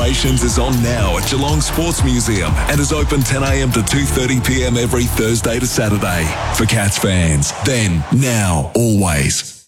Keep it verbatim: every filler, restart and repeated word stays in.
Generations is on now at Geelong Sports Museum and is open ten a.m. to two thirty p.m. every Thursday to Saturday. For Cats fans, then, now, always.